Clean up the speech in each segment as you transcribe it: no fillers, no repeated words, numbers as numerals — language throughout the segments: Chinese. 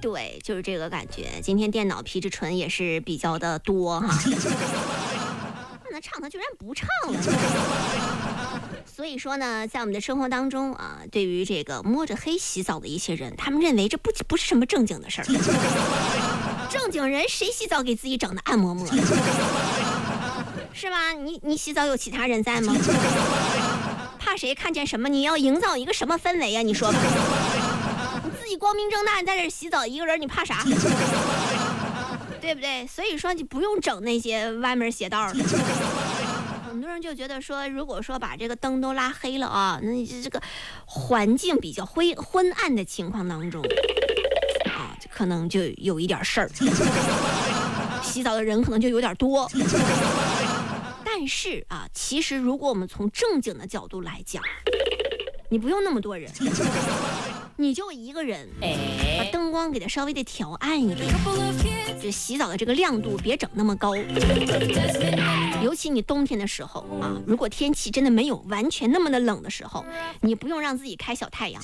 对，就是这个感觉。今天电脑皮质醇也是比较的多哈。那唱他居然不唱了。所以说呢，在我们的生活当中啊，对于这个摸着黑洗澡的一些人，他们认为这不是什么正经的事儿。正经人谁洗澡给自己整的暗摸摸的，是吧？你洗澡有其他人在吗？怕谁看见什么？你要营造一个什么氛围啊？你说吧。你自己光明正大在这洗澡一个人，你怕啥？对不对？所以说你不用整那些歪门邪道的。很多人就觉得说，如果说把这个灯都拉黑了啊，那这个环境比较昏暗的情况当中啊，可能就有一点事儿，洗澡的人可能就有点多。但是啊，其实如果我们从正经的角度来讲，你不用那么多人。你就一个人，把灯光给它稍微的调暗一点，就洗澡的这个亮度别整那么高。尤其你冬天的时候啊，如果天气真的没有完全那么的冷的时候，你不用让自己开小太阳，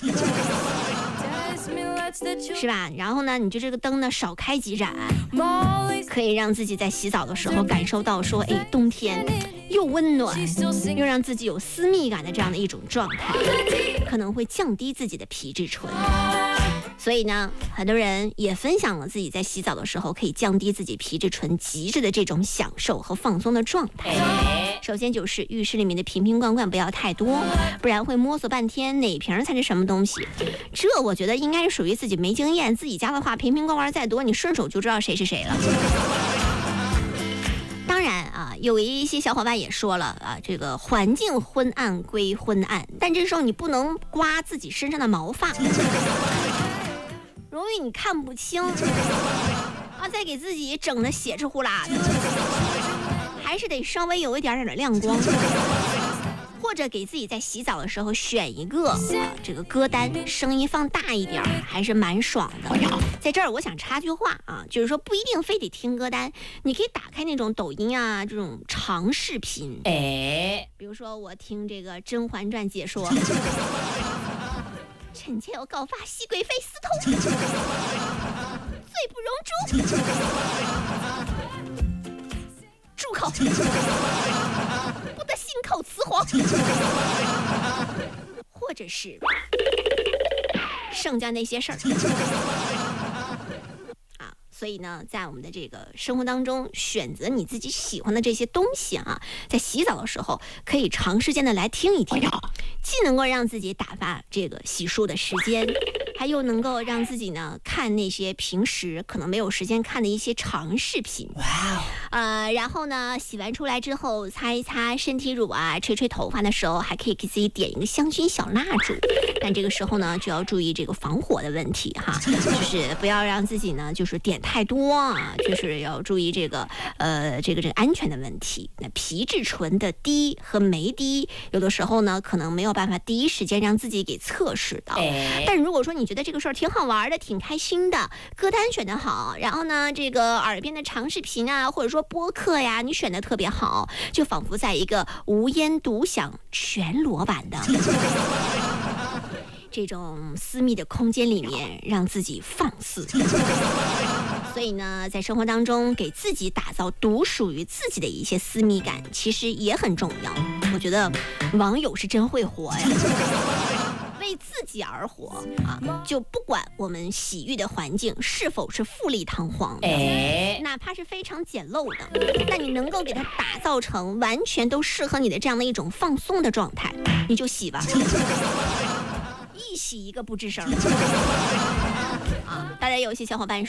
是吧？然后呢，你就这个灯呢少开几盏，可以让自己在洗澡的时候感受到说，哎，冬天又温暖又让自己有私密感的这样的一种状态，可能会降低自己的皮质醇。所以呢，很多人也分享了自己在洗澡的时候可以降低自己皮质醇极致的这种享受和放松的状态。首先就是浴室里面的瓶瓶罐罐不要太多，不然会摸索半天哪瓶才是什么东西。这我觉得应该是属于自己没经验，自己家的话瓶瓶罐罐再多，你顺手就知道谁是谁了。当然啊，有一些小伙伴也说了啊，这个环境昏暗归昏暗，但这时候你不能刮自己身上的毛发，容易你看不清啊，再给自己整的血赤呼啦的，还是得稍微有一点点的亮光。或者给自己在洗澡的时候选一个这个歌单，声音放大一点，还是蛮爽的。在这儿我想插句话啊，就是说不一定非得听歌单，你可以打开那种抖音啊这种长视频，比如说我听这个《甄嬛传》解说，臣妾有告发熹贵妃私通，罪不容诛，住口！不得信口雌黄。或者是剩下那些事儿啊，所以呢，在我们的这个生活当中，选择你自己喜欢的这些东西啊，在洗澡的时候可以长时间的来听一听，既能够让自己打发这个洗漱的时间，还又能够让自己呢看那些平时可能没有时间看的一些长视频。然后呢，洗完出来之后擦一擦身体乳啊，吹吹头发的时候，还可以给自己点一个香薰小蜡烛。但这个时候呢，就要注意这个防火的问题哈，就是不要让自己呢就是点太多啊，就是要注意这个这个安全的问题。那皮质醇的低和没低，有的时候呢可能没有办法第一时间让自己给测试到。但如果说你觉得这个事儿挺好玩的，挺开心的，歌单选得好，然后呢这个耳边的长视频啊，或者说播客呀，你选得特别好，就仿佛在一个无烟独享全裸版的这种私密的空间里面让自己放肆。所以呢，在生活当中给自己打造独属于自己的一些私密感，其实也很重要。我觉得网友是真会活呀，为自己而活啊！就不管我们洗浴的环境是否是富丽堂皇的，哪怕是非常简陋的，但你能够给它打造成完全都适合你的这样的一种放松的状态，你就洗吧。一洗一个不吱声啊！当然有些小伙伴